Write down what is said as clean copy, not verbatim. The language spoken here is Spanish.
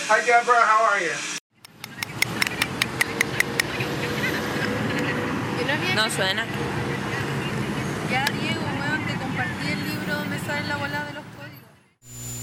Hi Deborah, how are you? No suena. Ya, Diego, weón, te compartí el libro donde sale la volada.